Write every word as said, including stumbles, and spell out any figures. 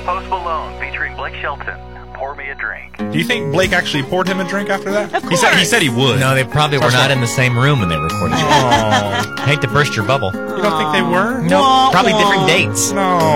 Post Malone featuring Blake Shelton. Pour Me a Drink. Do you think Blake actually poured him a drink after that? Of He said he course. said he would. No, they probably were That's not right. in the same room when they recorded it. Oh, I hate to burst your bubble. you don't think they were? No, Wah, probably wah. different dates. No.